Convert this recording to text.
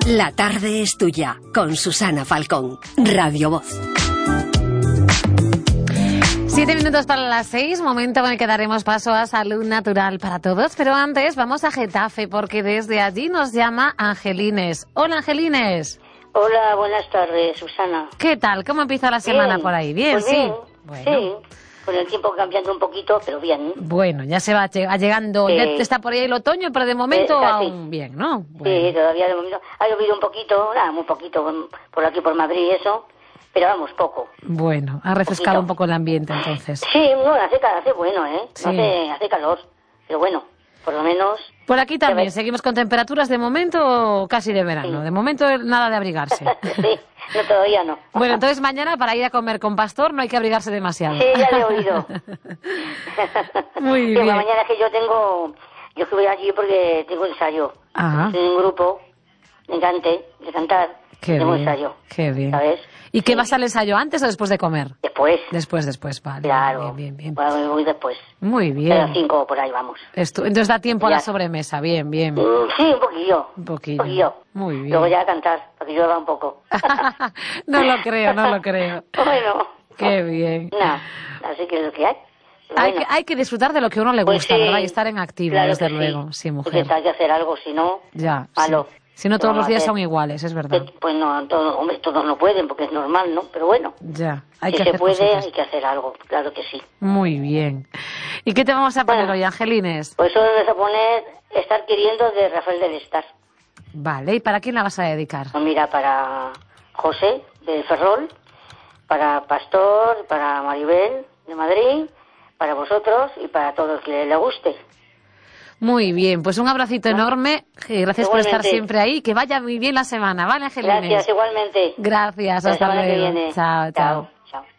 La tarde es tuya, con Susana Falcón, Radio Voz. 7 minutos para las 6, momento en el que daremos paso a Salud Natural para Todos, pero antes vamos a Getafe, porque desde allí nos llama Angelines. Hola, Angelines. Hola, buenas tardes, Susana. ¿Qué tal? ¿Cómo empieza la semana por ahí? ¿Bien? Pues sí. bien, Bueno. sí. Con el tiempo cambiando un poquito, pero bien. Bueno, ya se va llegando, ya está por ahí el otoño, pero de momento aún bien, ¿no? Bueno. Sí, todavía de momento. Ha llovido un poquito, muy poquito, por aquí por Madrid y eso, pero vamos, poco. Bueno, ha refrescado un poco el ambiente entonces. Sí, no, hace bueno, Sí. Hace calor, pero bueno, por lo menos... Por aquí también, seguimos con temperaturas de momento casi de verano, de momento nada de abrigarse. Sí, no, todavía no. Bueno, entonces mañana para ir a comer con Pastor no hay que abrigarse demasiado. Sí, ya le he oído. Muy sí, bien. Mañana es que yo que voy allí porque tengo ensayo. Ah. Estoy en un grupo de cantar. Qué tengo bien, ensayo. qué bien. ¿Sabes? ¿Y qué vas al ensayo, antes o después de comer? Después. Vale. Claro. Bien. Bueno, voy después. Muy bien. A las 5 por ahí vamos. Entonces da tiempo a Ya. la sobremesa, bien. Sí, un poquillo. Un poquillo. Muy bien. Luego ya a cantar, para que llueva un poco. No lo creo. Bueno. Qué bien. Nada, así que es lo que hay. Hay que disfrutar de lo que a uno le gusta, Pues sí, ¿verdad? Y estar en activo, claro desde que luego. Sí, mujer. Porque hay que hacer algo, si no... Ya, malo. sí. Si no, todos ¿Qué los días vamos a son hacer? iguales, es verdad. Pues no, todos no pueden, porque es normal, ¿no? Pero bueno, Ya, hay si que se hacer puede, cositas. hay que hacer algo, claro que sí. Muy bien. ¿Y qué te vamos a poner Bueno. hoy, Angelines? Pues hoy vamos a poner Estar queriendo de Rafael del Estar. Vale, ¿y para quién la vas a dedicar? Pues mira, para José de Ferrol, para Pastor, para Maribel de Madrid, para vosotros y para todo el que le guste. Muy bien, pues un abracito enorme. Gracias por estar Igualmente. siempre ahí. Que vaya muy bien la semana, ¿vale, Angelines? Gracias, igualmente. Gracias, La hasta semana que luego. viene. Chao. Chao.